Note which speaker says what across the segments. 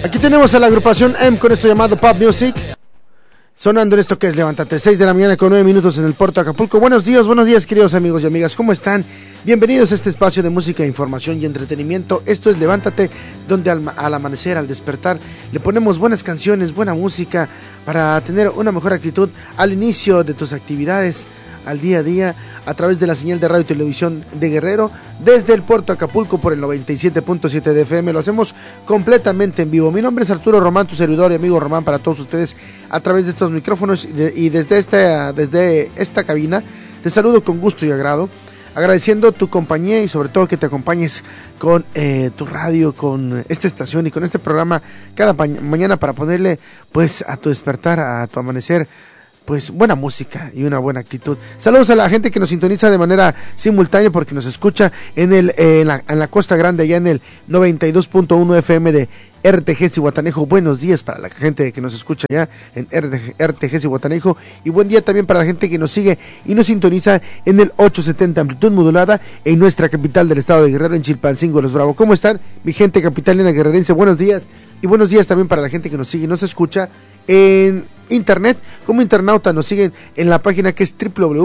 Speaker 1: Aquí tenemos a la agrupación M con esto llamado Pop Music, sonando en esto que es Levántate, 6 de la mañana con 9 minutos en el puerto de Acapulco. Buenos días queridos amigos y amigas, ¿cómo están? Bienvenidos a este espacio de música, información y entretenimiento. Esto es Levántate, donde al amanecer, al despertar, le ponemos buenas canciones, buena música, para tener una mejor actitud al inicio de tus actividades, al día a día, a través de la señal de radio y televisión de Guerrero, desde el puerto de Acapulco por el 97.7 de FM. Lo hacemos completamente en vivo. Mi nombre es Arturo Román, tu servidor y amigo Román para todos ustedes a través de estos micrófonos y desde esta cabina. Te saludo con gusto y agrado, agradeciendo tu compañía y sobre todo que te acompañes con tu radio, con esta estación y con este programa cada mañana para ponerle pues a tu despertar, a tu amanecer, pues buena música y una buena actitud. Saludos a la gente que nos sintoniza de manera simultánea porque nos escucha en la Costa Grande, allá en el 92.1 FM de RTG Zihuatanejo. Buenos días para la gente que nos escucha ya en RTG Zihuatanejo, y buen día también para la gente que nos sigue y nos sintoniza en el 870 amplitud modulada en nuestra capital del estado de Guerrero, en Chilpancingo, Los Bravo. ¿Cómo están, mi gente capitalina guerrerense? Buenos días, y buenos días también para la gente que nos sigue y nos escucha en internet como internauta. Nos siguen en la página que es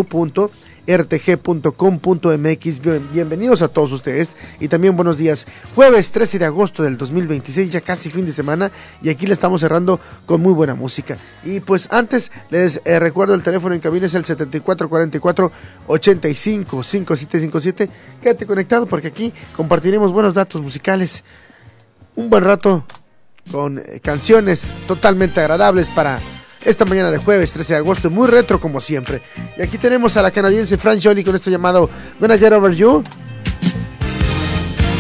Speaker 1: www.rtg.com.mx. Bienvenidos a todos ustedes y también buenos días. Jueves 13 de agosto del 2026, ya casi fin de semana, y aquí le estamos cerrando con muy buena música. Y pues antes les recuerdo, el teléfono en cabina es el 7444-855757. Quédate conectado porque aquí compartiremos buenos datos musicales, un buen rato con canciones totalmente agradables para esta mañana de jueves 13 de agosto, muy retro como siempre. Y aquí tenemos a la canadiense Fran Johnny con esto llamado Gonna Get Over You.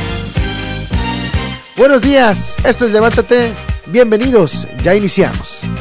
Speaker 1: Buenos días, esto es Levántate, bienvenidos, ya iniciamos.